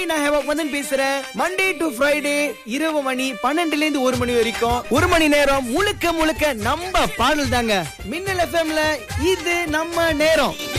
Hi, நான் havoc பேசுறேன். Monday to Friday இரவு மணி 12 இருந்து 1 மணி வரைக்கும் 1 மணி நேரம் முழுக்க முழுக்க நம்ம பாடல் தாங்க. மின்னல் எஃப்எம்ல இது நம்ம நேரம்.